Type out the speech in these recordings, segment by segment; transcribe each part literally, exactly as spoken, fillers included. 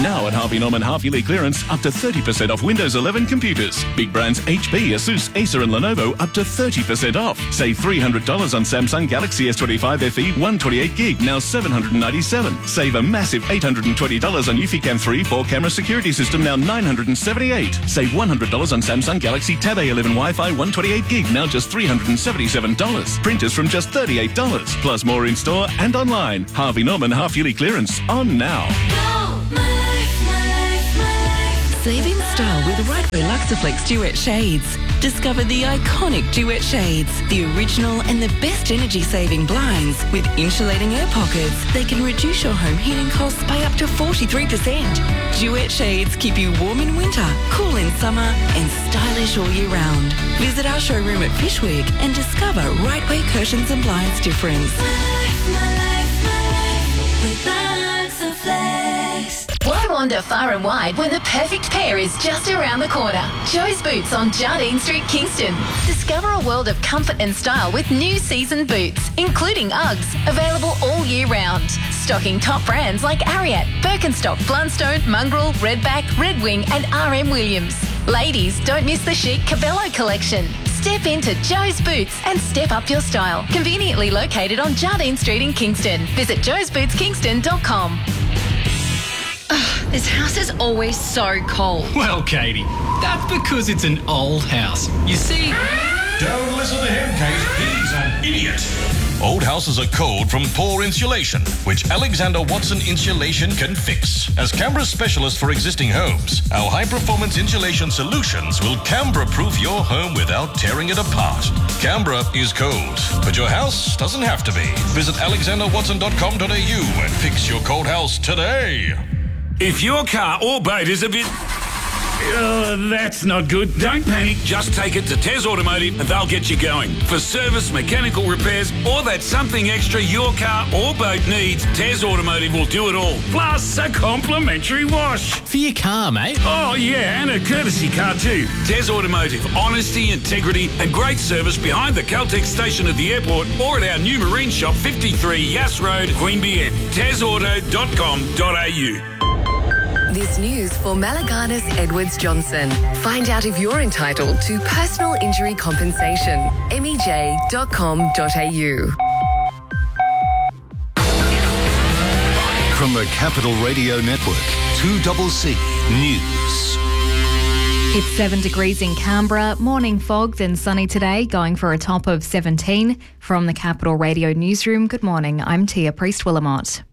Now at Harvey Norman half-yearly clearance, up to thirty percent off Windows eleven computers. Big brands H P, Asus, Acer and Lenovo up to thirty percent off. Save three hundred dollars on Samsung Galaxy S twenty-five F E one twenty-eight gig, now seven hundred ninety-seven dollars. Save a massive eight hundred twenty dollars on Eufy three four-camera security system, now nine hundred seventy-eight dollars. Save one hundred dollars on Samsung Galaxy Tab A eleven Wi-Fi one twenty-eight gig, now just three hundred seventy-seven dollars. Printers from just thirty-eight dollars. Plus more in-store and online. Harvey Norman half-yearly clearance on now. Go, my life, my life, my life. Saving style with Rightway Luxaflex Duet Shades. Discover the iconic Duet Shades, the original and the best energy-saving blinds with insulating air pockets. They can reduce your home heating costs by up to forty-three percent. Duet Shades keep you warm in winter, cool in summer and stylish all year round. Visit our showroom at Fishwick and discover Rightway Curtains and Blinds difference. My life, my life, my life with Luxaflex. Why wander far and wide when the perfect pair is just around the corner? Joe's Boots on Jardine Street, Kingston. Discover a world of comfort and style with new season boots, including Uggs, available all year round. Stocking top brands like Ariat, Birkenstock, Blundstone, Mongrel, Redback, Red Wing and R M Williams. Ladies, don't miss the chic Cabello collection. Step into Joe's Boots and step up your style. Conveniently located on Jardine Street in Kingston. Visit joes boots kingston dot com. Ugh, this house is always so cold. Well, Katie, that's because it's an old house. You see... Don't listen to him, Kate. He's an idiot. Old houses are cold from poor insulation, which Alexander Watson Insulation can fix. As Canberra's specialist for existing homes, our high-performance insulation solutions will Canberra-proof your home without tearing it apart. Canberra is cold, but your house doesn't have to be. Visit alexander watson dot com dot a u and fix your cold house today. If your car or boat is a bit... Oh, that's not good. Don't panic. Just take it to Tez Automotive and they'll get you going. For service, mechanical repairs, or that something extra your car or boat needs, Tez Automotive will do it all. Plus a complimentary wash. For your car, mate. Oh, yeah, and a courtesy car too. Tez Automotive. Honesty, integrity and great service behind the Caltex station at the airport or at our new marine shop, fifty-three Yass Road, Queanbeyan. tez auto dot com dot a u. This news for Malaganas Edwards Johnson. Find out if you're entitled to personal injury compensation. m e j dot com dot a u. From the Capital Radio Network, two C C News. It's seven degrees in Canberra, morning fog, then sunny today, going for a top of seventeen. From the Capital Radio Newsroom, good morning, I'm Tia Priest-Willamott.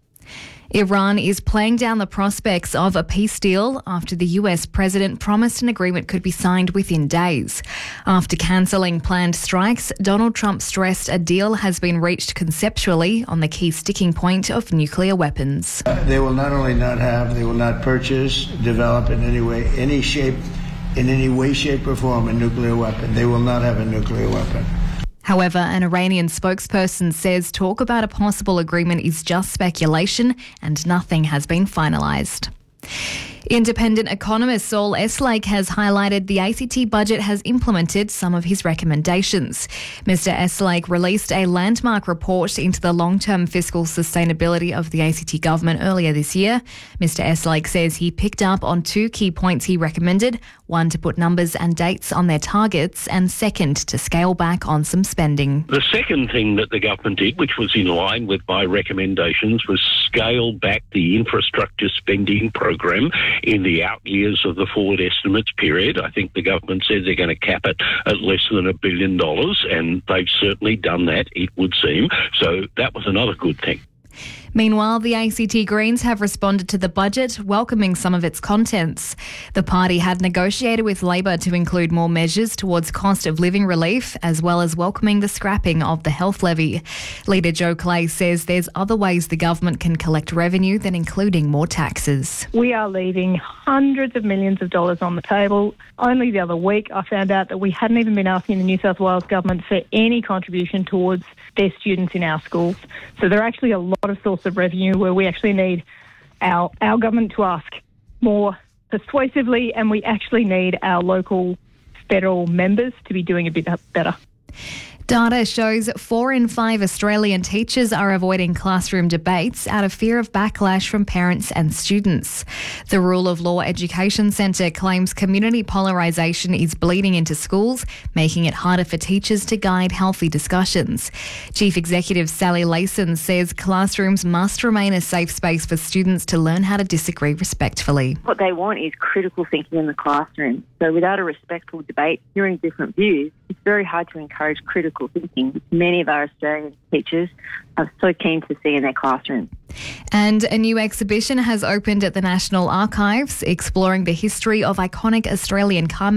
Iran is playing down the prospects of a peace deal after the U S president promised an agreement could be signed within days. After cancelling planned strikes, Donald Trump stressed a deal has been reached conceptually on the key sticking point of nuclear weapons. Uh, they will not only not have, they will not purchase, develop in any way, any shape, in any way, shape or form a nuclear weapon. They will not have a nuclear weapon. However, an Iranian spokesperson says talk about a possible agreement is just speculation and nothing has been finalised. Independent economist Saul Eslake has highlighted the A C T budget has implemented some of his recommendations. Mister Eslake released a landmark report into the long-term fiscal sustainability of the A C T government earlier this year. Mister Eslake says he picked up on two key points he recommended, one to put numbers and dates on their targets and second to scale back on some spending. The second thing that the government did, which was in line with my recommendations, was scale back the infrastructure spending program in the out years of the forward estimates period. I think the government said they're going to cap it at less than a billion dollars, and they've certainly done that, it would seem. So that was another good thing. Meanwhile, the A C T Greens have responded to the budget, welcoming some of its contents. The party had negotiated with Labor to include more measures towards cost of living relief, as well as welcoming the scrapping of the health levy. Leader Joe Clay says there's other ways the government can collect revenue than including more taxes. We are leaving hundreds of millions of dollars on the table. Only the other week I found out that we hadn't even been asking the New South Wales government for any contribution towards their students in our schools. So there are actually a lot of sources of revenue where we actually need our our government to ask more persuasively, and we actually need our local federal members to be doing a bit better. Data shows four in five Australian teachers are avoiding classroom debates out of fear of backlash from parents and students. The Rule of Law Education Centre claims community polarisation is bleeding into schools, making it harder for teachers to guide healthy discussions. Chief Executive Sally Layson says classrooms must remain a safe space for students to learn how to disagree respectfully. What they want is critical thinking in the classroom. So without a respectful debate, hearing different views, it's very hard to encourage critical thinking, which many of our Australian teachers are so keen to see in their classrooms. And a new exhibition has opened at the National Archives, exploring the history of iconic Australian car